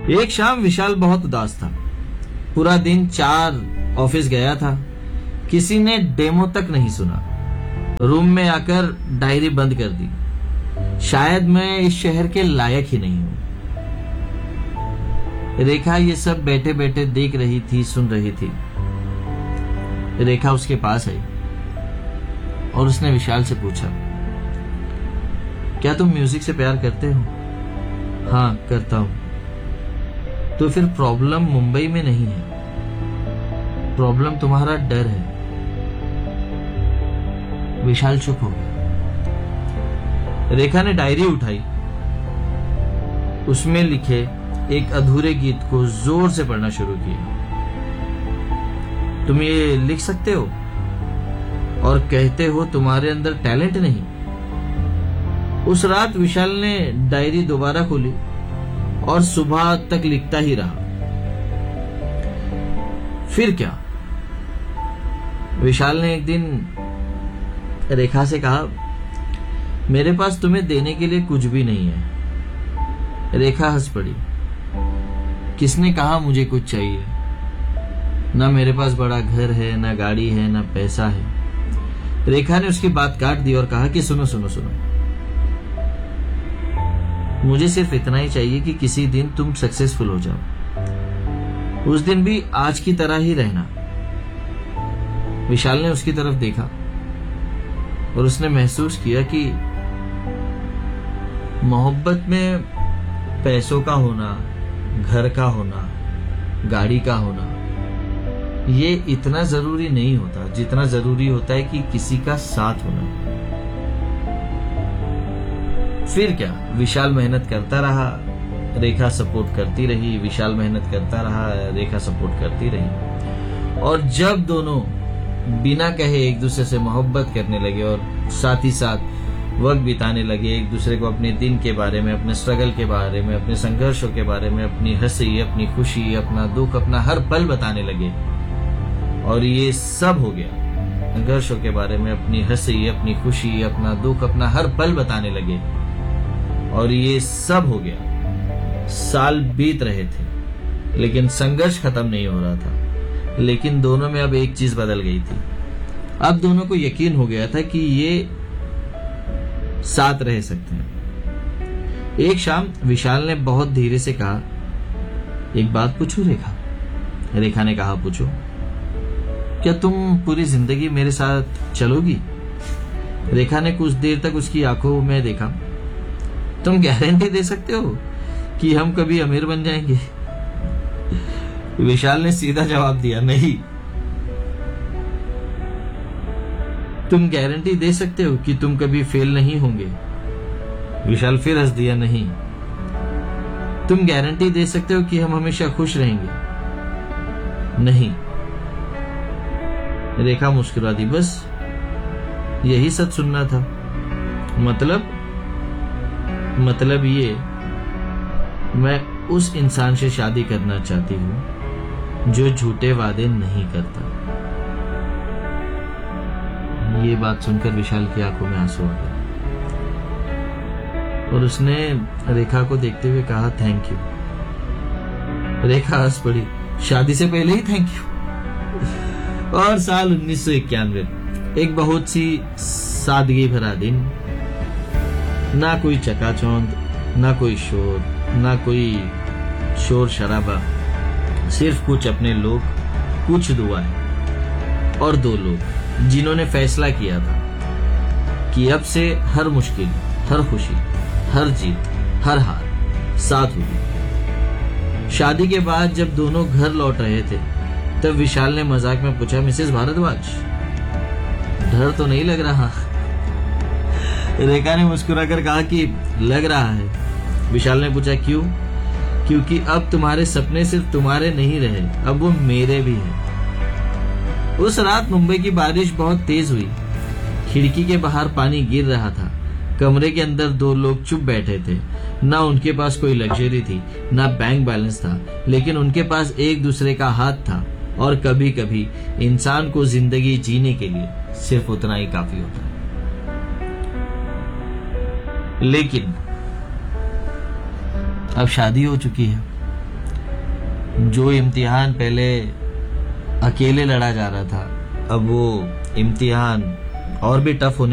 एक शाम विशाल बहुत उदास था। पूरा दिन 4 ऑफिस गया था, किसी ने डेमो तक नहीं सुना। रूम में आकर डायरी बंद कर दी। शायद मैं इस शहर के लायक ही नहीं हूं। रेखा ये सब बैठे बैठे देख रही थी, सुन रही थी। रेखा उसके पास आई और उसने विशाल से पूछा, क्या तुम म्यूजिक से प्यार करते हो? हाँ, करता हूं। तो फिर प्रॉब्लम मुंबई में नहीं है, प्रॉब्लम तुम्हारा डर है। विशाल चुप हो गया। रेखा ने डायरी उठाई, उसमें लिखे एक अधूरे गीत को जोर से पढ़ना शुरू किया। तुम ये लिख सकते हो और कहते हो तुम्हारे अंदर टैलेंट नहीं। उस रात विशाल ने डायरी दोबारा खोली और सुबह तक लिखता ही रहा। फिर क्या, विशाल ने एक दिन रेखा से कहा, मेरे पास तुम्हें देने के लिए कुछ भी नहीं है। रेखा हंस पड़ी। किसने कहा मुझे कुछ चाहिए? ना मेरे पास बड़ा घर है, ना गाड़ी है, ना पैसा है। रेखा ने उसकी बात काट दी और कहा कि सुनो सुनो सुनो, मुझे सिर्फ इतना ही चाहिए कि किसी दिन तुम सक्सेसफुल हो जाओ। उस दिन भी आज की तरह ही रहना। विशाल ने उसकी तरफ देखा और उसने महसूस किया कि मोहब्बत में पैसों का होना, घर का होना, गाड़ी का होना, ये इतना जरूरी नहीं होता जितना जरूरी होता है कि किसी का साथ होना। फिर क्या, विशाल मेहनत करता रहा, रेखा सपोर्ट करती रही। विशाल मेहनत करता रहा, रेखा सपोर्ट करती रही। और जब दोनों बिना कहे एक दूसरे से मोहब्बत करने लगे और साथ ही साथ वक्त बिताने लगे, एक दूसरे को अपने दिन के बारे में, अपने स्ट्रगल के बारे में, अपने संघर्षों के बारे में, अपनी हंसी, अपनी खुशी, अपना दुख, अपना हर पल बताने लगे। और ये सब हो गया, संघर्षों के बारे में, अपनी हंसी, अपनी खुशी, अपना दुख, अपना हर पल बताने लगे। और ये सब हो गया। साल बीत रहे थे लेकिन संघर्ष खत्म नहीं हो रहा था। लेकिन दोनों में अब एक चीज बदल गई थी। अब दोनों को यकीन हो गया था कि ये साथ रह सकते हैं। एक शाम विशाल ने बहुत धीरे से कहा, एक बात पूछूं रेखा? रेखा ने कहा, पूछो। क्या तुम पूरी जिंदगी मेरे साथ चलोगी? रेखा ने कुछ देर तक उसकी आंखों में देखा। तुम गारंटी दे सकते हो कि हम कभी अमीर बन जाएंगे? विशाल ने सीधा जवाब दिया, नहीं। तुम गारंटी दे सकते हो कि तुम कभी फेल नहीं होंगे? विशाल फिर हंस दिया, नहीं। तुम गारंटी दे सकते हो कि हम हमेशा खुश रहेंगे? नहीं। रेखा मुस्कुरा दी, बस यही सच सुनना था। मतलब ये, मैं उस इंसान से शादी करना चाहती हूँ जो झूठे वादे नहीं करता। ये बात सुनकर विशाल की आंखों में आंसू आ गए और उसने रेखा को देखते हुए कहा, थैंक यू। रेखा हंस पड़ी, शादी से पहले ही थैंक यू? और साल 1991, एक बहुत सी सादगी भरा दिन। ना कोई चकाचौंध, ना कोई शोर, ना कोई शोर शराबा, सिर्फ कुछ अपने लोग, कुछ दुआएं और 2 लोग जिन्होंने फैसला किया था कि अब से हर मुश्किल, हर खुशी, हर जीत, हर हार साथ होगी। शादी के बाद जब दोनों घर लौट रहे थे तब विशाल ने मजाक में पूछा, मिसेस भारद्वाज, डर तो नहीं लग रहा? रेखा ने मुस्कुराकर कहा कि लग रहा है। विशाल ने पूछा, क्यों? क्योंकि अब तुम्हारे सपने सिर्फ तुम्हारे नहीं रहे, अब वो मेरे भी हैं। उस रात मुंबई की बारिश बहुत तेज हुई। खिड़की के बाहर पानी गिर रहा था। कमरे के अंदर 2 लोग चुप बैठे थे। ना उनके पास कोई लग्जरी थी, ना बैंक बैलेंस था, लेकिन उनके पास एक दूसरे का हाथ था। और कभी कभी इंसान को जिंदगी जीने के लिए सिर्फ उतना ही काफी होता है। लेकिन अब शादी हो चुकी है जो इम्तिहान पहले अकेले लड़ा जा रहा था, अब वो इम्तिहान और भी टफ होने